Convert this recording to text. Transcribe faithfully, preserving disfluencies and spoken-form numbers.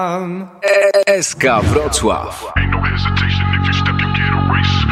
S K Wrocław. Ain't no hesitation if you step, you get a race.